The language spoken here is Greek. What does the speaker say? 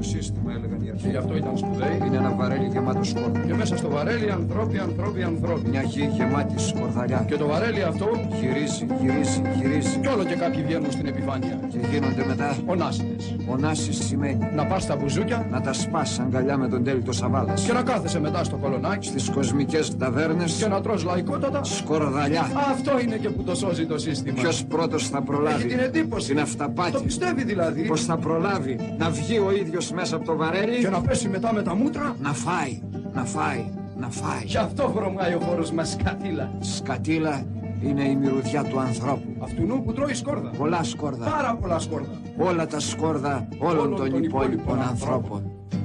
Το σύστημα, έλεγαν οι αρχαίοι. Και γι' αυτό ήταν σπουδαίοι. Είναι ένα βαρέλι γεμάτο σκόρδα. Και μέσα στο βαρέλι ανθρώποι. Μια γη γεμάτη σκορδαλιά. Και το βαρέλι αυτό γυρίζει. Κι όλο και κάποιοι βγαίνουν στην επιφάνεια. Και γίνονται μετά ονάσιδες. Ονάσεις σημαίνει να πας στα μπουζούκια, να τα σπάς αγκαλιά με τον Τέλειτο Σαββάδας. Και να κάθεσαι μετά στο κολονάκι, στις κοσμικές ταβέρνες. Και να τρως λαϊκότατα σκορδαλιά. Αυτό είναι και που το σώζει το σύστημα. Ποιος πρώτος θα προλάβει? Έχει την εντύπωση. Την αυταπάτη. Το πιστεύει δηλαδή. Πως θα προλάβει να βγει ο ίδιος μέσα από το βαρέλι και να πέσει μετά με τα μούτρα. Να φάει. Γι' αυτό βρωμάει ο χώρος μας σκατήλα. Σκατήλα είναι η μυρωδιά του ανθρώπου. Αυτού που τρώει σκόρδα. Πολλά σκόρδα. Πάρα πολλά σκόρδα. Όλα τα σκόρδα όλων των υπόλοιπων ανθρώπων.